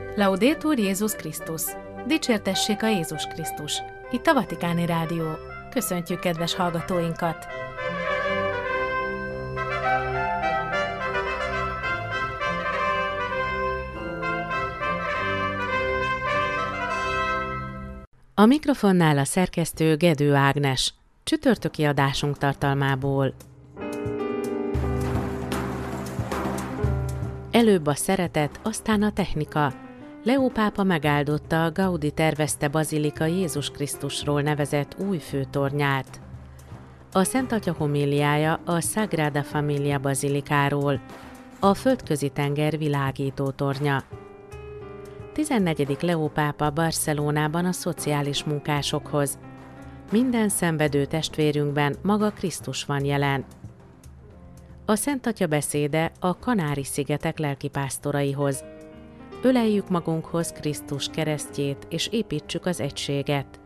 Laudetur Jézus Krisztus! Dicsértessék a Jézus Krisztus! Itt a Vatikáni Rádió. Köszöntjük kedves hallgatóinkat! A mikrofonnál a szerkesztő Gedő Ágnes. Csütörtöki adásunk tartalmából. Előbb a szeretet, aztán a technika. Leó pápa megáldotta a Gaudi tervezte bazilika Jézus Krisztusról nevezett új főtornyát. A Szent Atya homéliája a Sagrada Familia bazilikáról, a Földközi tenger világító tornya. 14. Leó pápa Barcelonában a szociális munkásokhoz. Minden szenvedő testvérünkben maga Krisztus van jelen. A Szent Atya beszéde a Kanári-szigetek lelkipásztoraihoz. Öleljük magunkhoz Krisztus keresztjét, és építsük az egységet.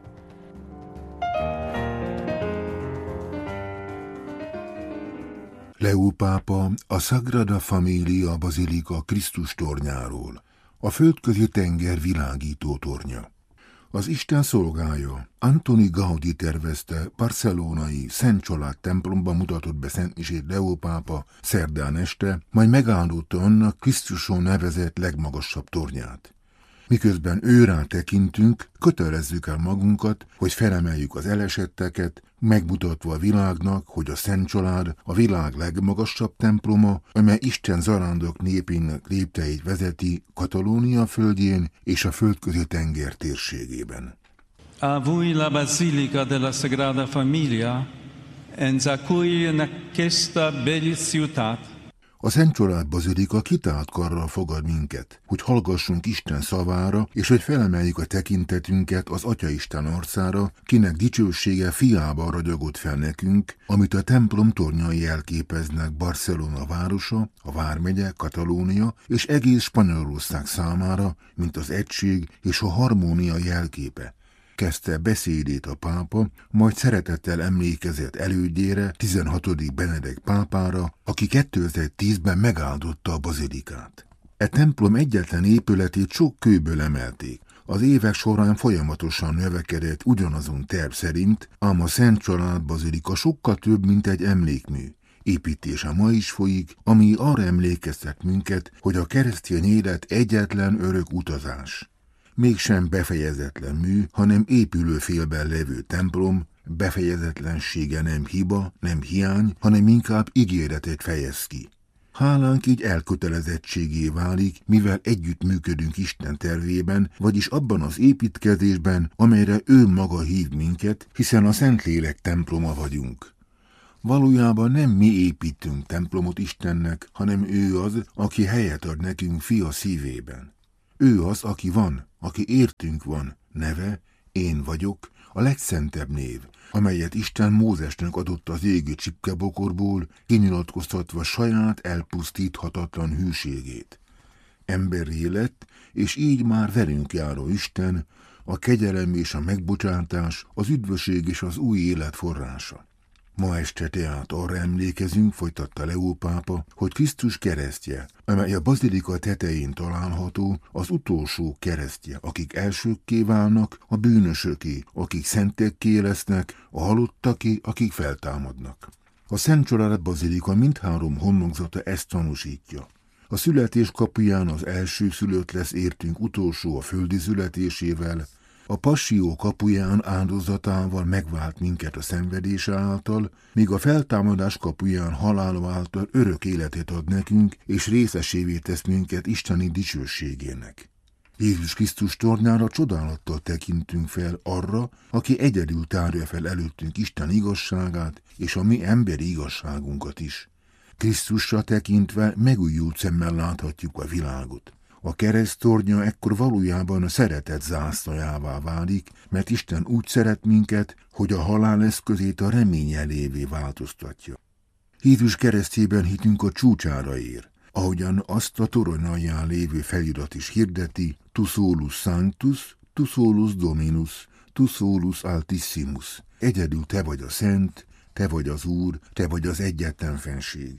Leó pápa a Sagrada Familia bazilika Krisztus tornyáról, a Földközi tenger világító tornya. Az Isten szolgája Antoni Gaudi tervezte barcelonai Szent Család templomban mutatott be szentmisét Leó pápa szerdán este, majd megáldotta annak Krisztuson nevezett legmagasabb tornyát. Miközben őrá tekintünk, kötelezzük el magunkat, hogy felemeljük az elesetteket, megmutatva a világnak, hogy a Szent Család a világ legmagasabb temploma, amely Isten zarándok népének lépteit vezeti Katalónia földjén és a Földközi tenger térségében. A voi la Basilica della Sagrada Familia, en cui questa bella ciutat. A Szent Család bazilika kitált karral fogad minket, hogy hallgassunk Isten szavára, és hogy felemeljük a tekintetünket az Atyaisten arcára, kinek dicsősége fiában ragyogott fel nekünk, amit a templom tornyai jelképeznek Barcelona városa, a vármegye, Katalónia és egész Spanyolország számára, mint az egység és a harmónia jelképe. Kezdte beszédét a pápa, majd szeretettel emlékezett elődjére, 16. Benedek pápára, aki 2010-ben megáldotta a bazilikát. E templom egyetlen épületét sok kőből emelték. Az évek során folyamatosan növekedett ugyanazon terv szerint, ám a Szent Család bazilika sokkal több, mint egy emlékmű. Építése ma is folyik, ami arra emlékeztet minket, hogy a keresztény élet egyetlen örök utazás. Mégsem befejezetlen mű, hanem épülő félben levő templom, befejezetlensége nem hiba, nem hiány, hanem inkább ígéretet fejez ki. Hálánk így elkötelezettségé válik, mivel együtt működünk Isten tervében, vagyis abban az építkezésben, amelyre ő maga hív minket, hiszen a Szentlélek temploma vagyunk. Valójában nem mi építünk templomot Istennek, hanem ő az, aki helyet ad nekünk fia szívében. Ő az, aki van, aki értünk van, neve, én vagyok, a legszentebb név, amelyet Isten Mózesnek adott az égi csipkebokorból, kinyilatkoztatva saját elpusztíthatatlan hűségét. Emberré lett, és így már velünk járó Isten, a kegyelem és a megbocsátás, az üdvösség és az új élet forrása. Ma este tehát arra emlékezünk, folytatta Leó pápa, hogy Krisztus keresztje, amely a bazilika tetején található, az utolsó keresztje, akik elsőkké válnak, a bűnösöké, akik szentekké lesznek, a halottaké, akik feltámadnak. A Szent Család bazilika mindhárom homlokzata ezt tanúsítja. A születés kapuján az első szülött lesz értünk utolsó a földi születésével, a passzió kapuján áldozatával megvált minket a szenvedése által, míg a feltámadás kapuján halála által örök életet ad nekünk, és részesévé tesz minket isteni dicsőségének. Jézus Krisztus tornyára csodálattal tekintünk fel arra, aki egyedül tárja fel előttünk Isten igazságát és a mi emberi igazságunkat is. Krisztusra tekintve megújult szemmel láthatjuk a világot. A kereszttornya ekkor valójában a szeretet zászlajává válik, mert Isten úgy szeret minket, hogy a halál eszközét a remény elévé változtatja. Jézus keresztjében hitünk a csúcsára ér, ahogyan azt a torony alján lévő felirat is hirdeti, Tu solus sanctus, tu solus dominus, tu solus altissimus. Egyedül te vagy a szent, te vagy az Úr, te vagy az egyetlen fenség.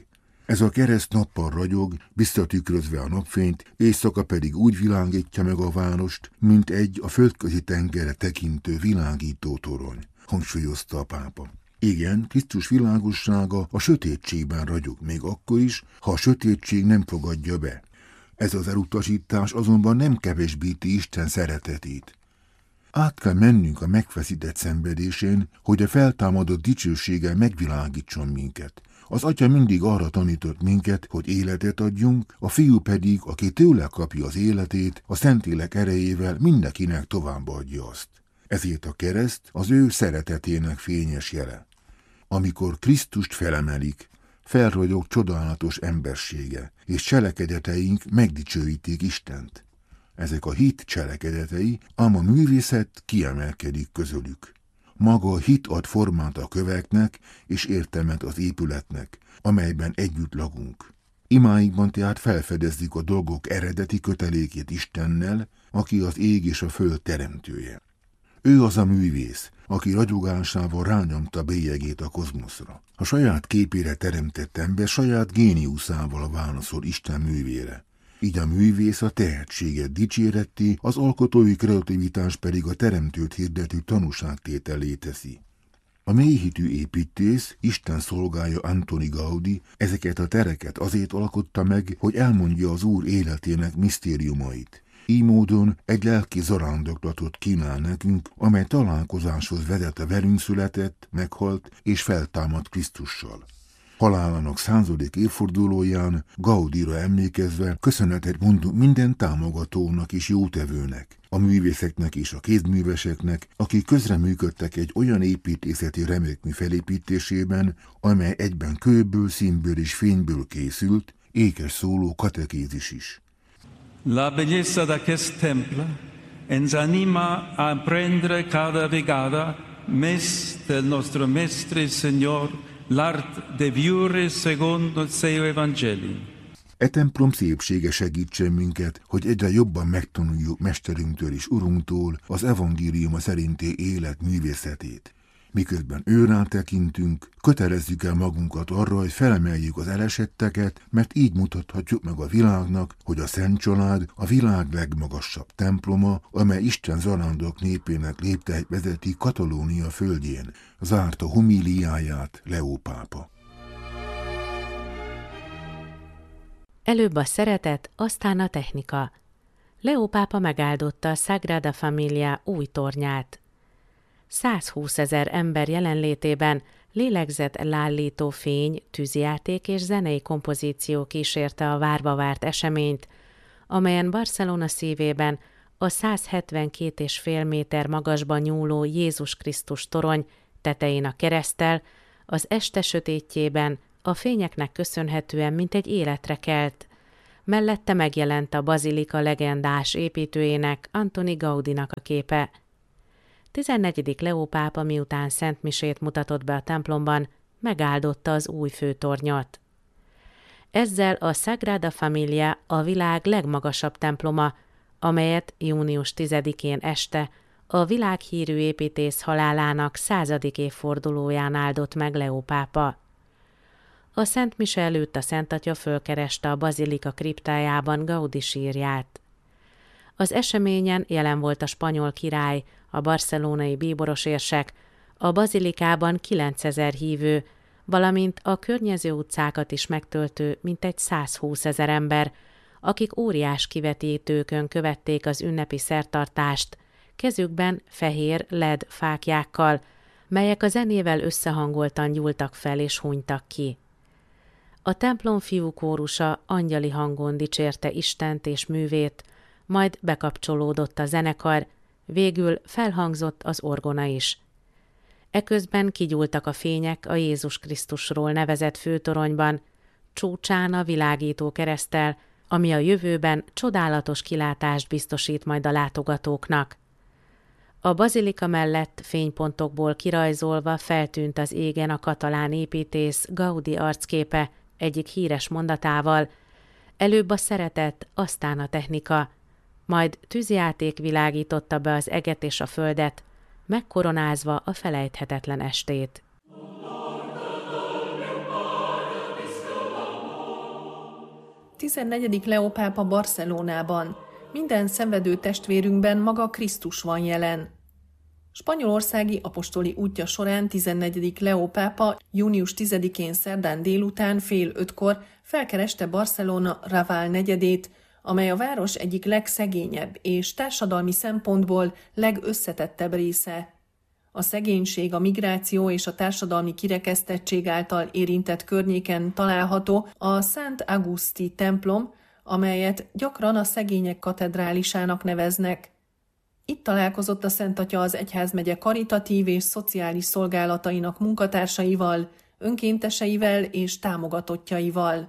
Ez a kereszt nappal ragyog, visszatükrözve a napfényt, éjszaka pedig úgy világítja meg a várost, mint egy a földközi tengerre tekintő világító torony, hangsúlyozta a pápa. Igen, Krisztus világossága a sötétségben ragyog, még akkor is, ha a sötétség nem fogadja be. Ez az elutasítás azonban nem kevesbíti Isten szeretetét. Át kell mennünk a megfeszített szenvedésén, hogy a feltámadott dicsőséggel megvilágítson minket. Az Atya mindig arra tanított minket, hogy életet adjunk, a Fiú pedig, aki tőle kapja az életét, a Szentlélek erejével mindenkinek továbbadja azt. Ezért a kereszt az ő szeretetének fényes jele. Amikor Krisztust felemelik, felragyog csodálatos embersége, és cselekedeteink megdicsőítik Istent. Ezek a hit cselekedetei, ám a művészet kiemelkedik közülük. Maga a hit ad formát a köveknek és értelmet az épületnek, amelyben együtt lakunk. Imáinkban tehát felfedezzük a dolgok eredeti kötelékét Istennel, aki az ég és a föld teremtője. Ő az a művész, aki ragyogásával rányomta bélyegét a kozmoszra. A saját képére teremtett ember saját géniuszával válaszol Isten művére. Így a művész a tehetséget dicséretti, az alkotói kreativitás pedig a teremtőt hirdető tanúságtétellé teszi. A mélyhitű építész, Isten szolgája Antoni Gaudi ezeket a tereket azért alkotta meg, hogy elmondja az Úr életének misztériumait. Így módon egy lelki zarándoklatot kínál nekünk, amely találkozáshoz vezet a velünk született, meghalt és feltámadt Krisztussal. Halálának 100. évfordulóján Gaudira emlékezve köszönetet mondunk minden támogatónak és jótevőnek, a művészeknek és a kézműveseknek, akik közreműködtek egy olyan építészeti remekmű felépítésében, amely egyben kőből, színből és fényből készült, ékes szóló katekézis is. La bellezza d'aquest temple ens anima a apprendere cada vegada més del nostro Mestre Señor l'art de vivere secondo il seu Evangeli. E templom szépsége segítsen minket, hogy egyre jobban megtanuljuk Mesterünktől és Urunktól az evangéliuma szerinti élet művészetét. Miközben őrá tekintünk, kötelezzük el magunkat arra, hogy felemeljük az elesetteket, mert így mutathatjuk meg a világnak, hogy a Szent Család a világ legmagasabb temploma, amely Isten zarándok népének lépteit vezeti Katalónia földjén, zárta homíliáját Leó pápa. Előbb a szeretet, aztán a technika. Leó pápa megáldotta a Sagrada Familia új tornyát. 120 000 ember jelenlétében lélegzetlállító fény, tűzjáték és zenei kompozíció kísérte a várva várt eseményt, amelyen Barcelona szívében a 172,5 méter magasban nyúló Jézus Krisztus torony tetején a kereszttel, az este sötétjében a fényeknek köszönhetően mintegy életre kelt. Mellette megjelent a bazilika legendás építőjének, Antoni Gaudinak a képe. 14. Leó pápa miután szentmisét mutatott be a templomban, megáldotta az új főtornyot. Ezzel a Sagrada Familia a világ legmagasabb temploma, amelyet június 10-én este a világhírű építész halálának 100. évfordulóján áldott meg Leó pápa. A szentmise előtt a Szentatya fölkereste a bazilika kriptájában Gaudi sírját. Az eseményen jelen volt a spanyol király, a barcelonai bíborosérsek, a bazilikában 9000 hívő, valamint a környező utcákat is megtöltő mintegy 120 000 ember, akik óriás kivetítőkön követték az ünnepi szertartást, kezükben fehér LED fáklyákkal, melyek a zenével összehangoltan gyúltak fel és hunytak ki. A templom fiúkórusa angyali hangon dicsérte Istent és művét, majd bekapcsolódott a zenekar, végül felhangzott az orgona is. Eközben kigyúltak a fények a Jézus Krisztusról nevezett főtoronyban, csúcsán a világító kereszttel, ami a jövőben csodálatos kilátást biztosít majd a látogatóknak. A bazilika mellett fénypontokból kirajzolva feltűnt az égen a katalán építész Gaudi arcképe egyik híres mondatával: előbb a szeretet, aztán a technika, majd tűzjáték világította be az eget és a földet, megkoronázva a felejthetetlen estét. 14. Leó pápa Barcelonában. Minden szenvedő testvérünkben maga Krisztus van jelen. Spanyolországi apostoli útja során 14. Leó pápa június 10-én szerdán délután fél 5-kor felkereste Barcelona Raval negyedét, amely a város egyik legszegényebb és társadalmi szempontból legösszetettebb része. A szegénység, a migráció és a társadalmi kirekesztettség által érintett környéken található a Szent Agusti templom, amelyet gyakran a szegények katedrálisának neveznek. Itt találkozott a Szent Atya az egyházmegye karitatív és szociális szolgálatainak munkatársaival, önkénteseivel és támogatottjaival.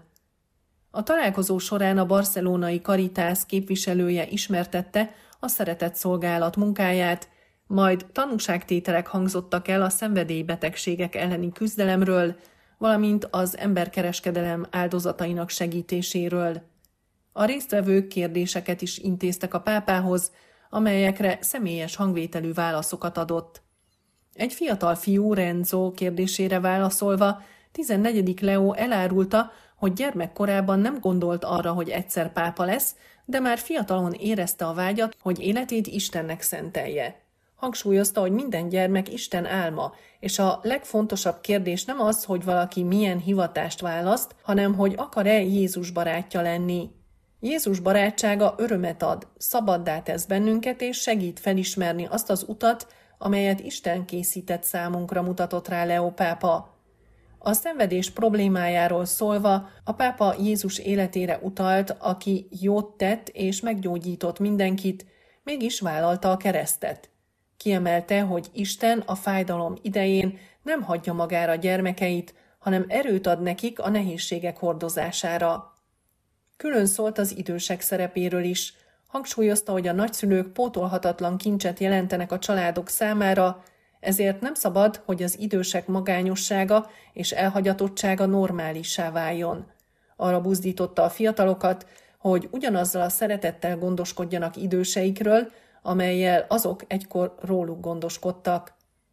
A találkozó során a barcelonai Caritas képviselője ismertette a szeretett szolgálat munkáját, majd tanúságtételek hangzottak el a szenvedélybetegségek elleni küzdelemről, valamint az emberkereskedelem áldozatainak segítéséről. A résztvevők kérdéseket is intéztek a pápához, amelyekre személyes hangvételű válaszokat adott. Egy fiatal fiú Renzo kérdésére válaszolva 14. Leó elárulta, hogy gyermekkorában nem gondolt arra, hogy egyszer pápa lesz, de már fiatalon érezte a vágyat, hogy életét Istennek szentelje. Hangsúlyozta, hogy minden gyermek Isten álma, és a legfontosabb kérdés nem az, hogy valaki milyen hivatást választ, hanem hogy akar-e Jézus barátja lenni. Jézus barátsága örömet ad, szabaddá tesz bennünket, és segít felismerni azt az utat, amelyet Isten készített számunkra, mutatott rá Leó pápa. A szenvedés problémájáról szólva a pápa Jézus életére utalt, aki jót tett és meggyógyított mindenkit, mégis vállalta a keresztet. Kiemelte, hogy Isten a fájdalom idején nem hagyja magára gyermekeit, hanem erőt ad nekik a nehézségek hordozására. Külön szólt az idősek szerepéről is. Hangsúlyozta, hogy a nagyszülők pótolhatatlan kincset jelentenek a családok számára, ezért nem szabad, hogy az idősek magányossága és elhagyatottsága normálissá váljon. Arra buzdította a fiatalokat, hogy ugyanazzal a szeretettel gondoskodjanak időseikről, amellyel azok egykor róluk gondoskodtak.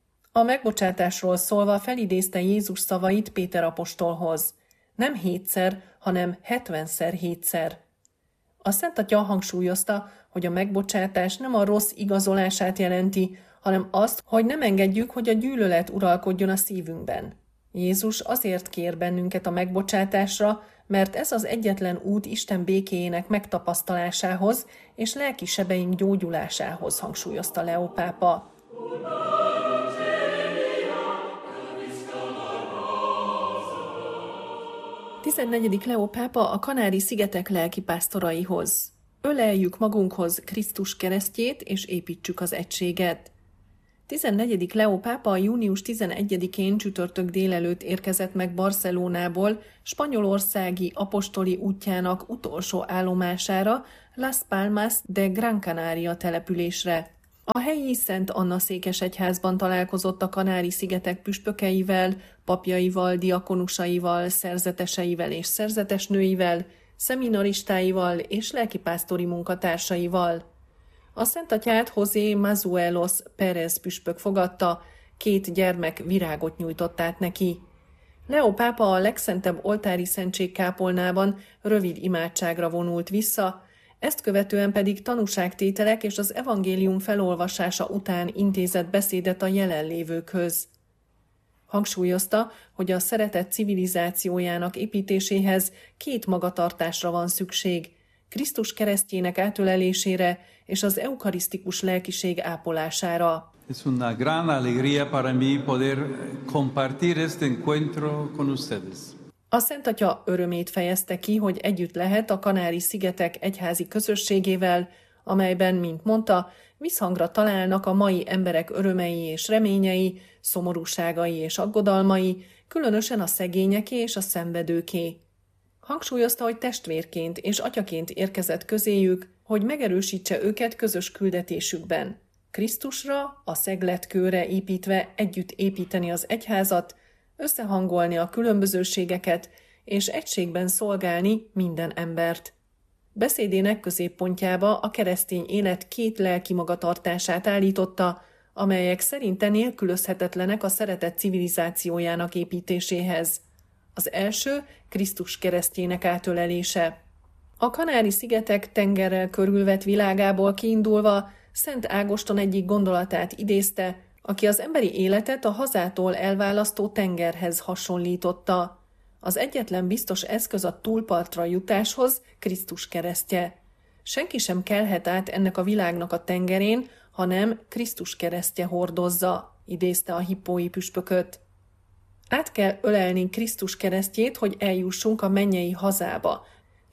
A megbocsátásról szólva felidézte Jézus szavait Péter apostolhoz. Nem 7-szer, hanem 70-szer 7-szer. A Szent Atya hangsúlyozta, hogy a megbocsátás nem a rossz igazolását jelenti, hanem azt, hogy nem engedjük, hogy a gyűlölet uralkodjon a szívünkben. Jézus azért kér bennünket a megbocsátásra, mert ez az egyetlen út Isten békéjének megtapasztalásához és lelki sebeink gyógyulásához, hangsúlyozta Leó pápa. 14. Leó pápa a Kanári-szigetek lelkipásztoraihoz. Öleljük magunkhoz Krisztus keresztjét, és építsük az egységet. 14. Leó pápa június 11-én csütörtök délelőtt érkezett meg Barcelonából spanyolországi apostoli útjának utolsó állomására, Las Palmas de Gran Canaria településre. A helyi Szent Anna székesegyházban találkozott a Kanári-szigetek püspökeivel, papjaival, diakonusaival, szerzeteseivel és szerzetesnőivel, szeminaristáival és lelkipásztori munkatársaival. A Szent Atyát José Mazuelos Pérez püspök fogadta, 2 gyermek virágot nyújtott át neki. Leó pápa a legszentebb oltári szentségkápolnában rövid imádságra vonult vissza, ezt követően pedig tanúságtételek és az evangélium felolvasása után intézett beszédet a jelenlévőkhöz. Hangsúlyozta, hogy a szeretet civilizációjának építéséhez 2 magatartásra van szükség, Krisztus keresztjének átölelésére és az eukarisztikus lelkiség ápolására. Es una gran alegría para mí poder compartir este encuentro con ustedes. A Szent Atya örömét fejezte ki, hogy együtt lehet a Kanári-szigetek egyházi közösségével, amelyben, mint mondta, visszhangra találnak a mai emberek örömei és reményei, szomorúságai és aggodalmai, különösen a szegényeké és a szenvedőké. Hangsúlyozta, hogy testvérként és atyaként érkezett közéjük, hogy megerősítse őket közös küldetésükben. Krisztusra, a szegletkőre építve együtt építeni az egyházat, összehangolni a különbözőségeket és egységben szolgálni minden embert. Beszédének középpontjába a keresztény élet 2 lelki magatartását állította, amelyek szerinte nélkülözhetetlenek a szeretet civilizációjának építéséhez. Az első Krisztus keresztjének átölelése. A Kanári-szigetek tengerrel körülvett világából kiindulva Szent Ágoston egyik gondolatát idézte, aki az emberi életet a hazától elválasztó tengerhez hasonlította. Az egyetlen biztos eszköz a túlpartra jutáshoz Krisztus keresztje. Senki sem kelhet át ennek a világnak a tengerén, hanem Krisztus keresztje hordozza, idézte a hippói püspököt. Át kell ölelni Krisztus keresztjét, hogy eljussunk a mennyei hazába.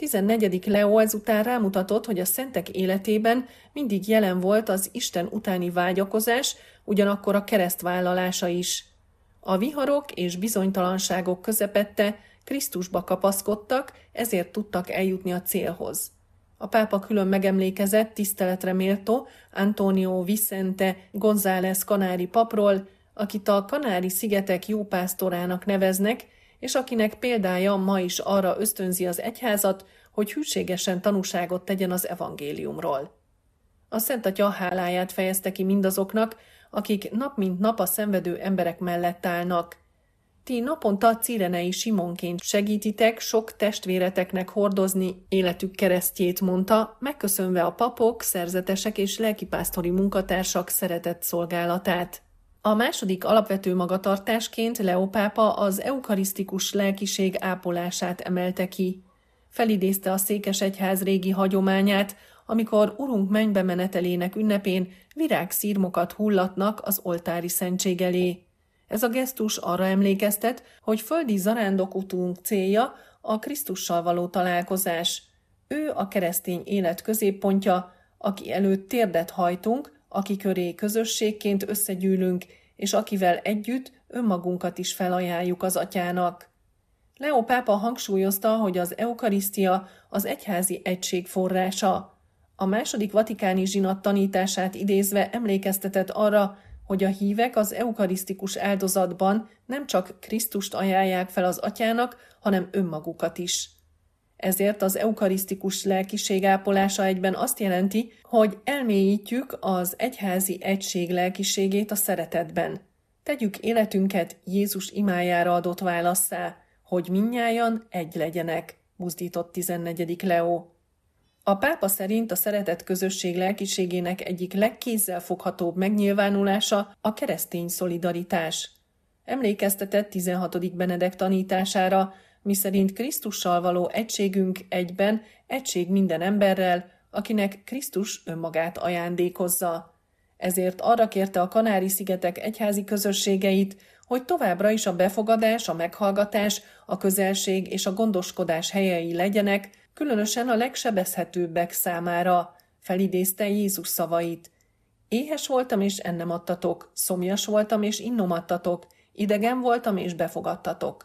14. Leó ezután rámutatott, hogy a szentek életében mindig jelen volt az Isten utáni vágyakozás, ugyanakkor a keresztvállalása is. A viharok és bizonytalanságok közepette Krisztusba kapaszkodtak, ezért tudtak eljutni a célhoz. A pápa külön megemlékezett tiszteletre méltó Antonio Vicente González kanári papról, akit a Kanári-szigetek jópásztorának neveznek, és akinek példája ma is arra ösztönzi az egyházat, hogy hűségesen tanúságot tegyen az evangéliumról. A Szent Atya háláját fejezte ki mindazoknak, akik nap mint nap a szenvedő emberek mellett állnak. Ti naponta Cirenei Simonként segítitek sok testvéreteknek hordozni életük keresztjét, mondta, megköszönve a papok, szerzetesek és lelkipásztori munkatársak szeretett szolgálatát. A második alapvető magatartásként Leó pápa az eukarisztikus lelkiség ápolását emelte ki. Felidézte a székesegyház régi hagyományát, amikor Urunk mennybe menetelének ünnepén virágszirmokat hullatnak az oltári szentség elé. Ez a gesztus arra emlékeztet, hogy földi zarándokutunk célja a Krisztussal való találkozás. Ő a keresztény élet középpontja, aki előtt térdet hajtunk, aki köré közösségként összegyűlünk, és akivel együtt önmagunkat is felajánljuk az Atyának. Leó pápa hangsúlyozta, hogy az eukarisztia az egyházi egység forrása. A második vatikáni zsinat tanítását idézve emlékeztetett arra, hogy a hívek az eukarisztikus áldozatban nem csak Krisztust ajánlják fel az Atyának, hanem önmagukat is. Ezért az eukarisztikus lelkiség ápolása egyben azt jelenti, hogy elmélyítjük az egyházi egység lelkiségét a szeretetben. Tegyük életünket Jézus imájára adott válasszá, hogy mindnyájan egy legyenek, buzdított 14. Leó. A pápa szerint a szeretet közösség lelkiségének egyik legkézzelfoghatóbb megnyilvánulása a keresztény szolidaritás. Emlékeztetett 16. Benedek tanítására, miszerint Krisztussal való egységünk egyben egység minden emberrel, akinek Krisztus önmagát ajándékozza. Ezért arra kérte a Kanári-szigetek egyházi közösségeit, hogy továbbra is a befogadás, a meghallgatás, a közelség és a gondoskodás helyei legyenek, különösen a legsebezhetőbbek számára, felidézte Jézus szavait. Éhes voltam, és ennem adtatok, szomjas voltam, és innom adtatok, idegen voltam, és befogadtatok.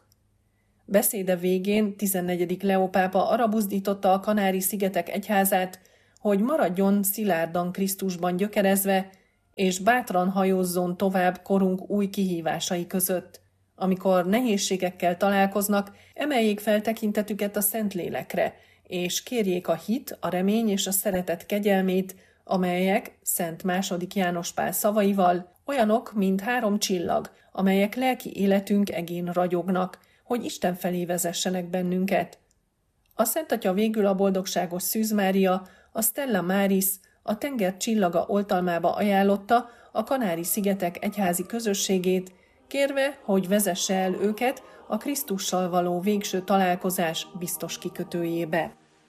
Beszéde végén 14. Leó pápa arra buzdította a Kanári-szigetek egyházát, hogy maradjon szilárdan Krisztusban gyökerezve, és bátran hajózzon tovább korunk új kihívásai között. Amikor nehézségekkel találkoznak, emeljék fel tekintetüket a Szentlélekre, és kérjék a hit, a remény és a szeretet kegyelmét, amelyek Szent II. János Pál szavaival olyanok, mint 3 csillag, amelyek lelki életünk egén ragyognak, hogy Isten felé vezessenek bennünket. A Szent Atya végül a boldogságos Szűz Mária, a Stella Maris, a tenger csillaga oltalmába ajánlotta a Kanári-szigetek egyházi közösségét, kérve, hogy vezesse el őket a Krisztussal való végső találkozás biztos kikötőjébe.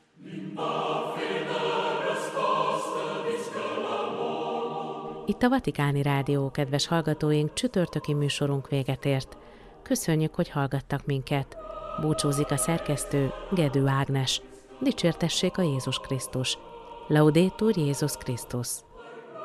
Itt a Vatikáni Rádió, kedves hallgatóink, csütörtöki műsorunk véget ért. Köszönjük, hogy hallgattak minket. Búcsúzik a szerkesztő, Gedő Ágnes. Dicsértessék a Jézus Krisztus. Laudetur Jézus Krisztus.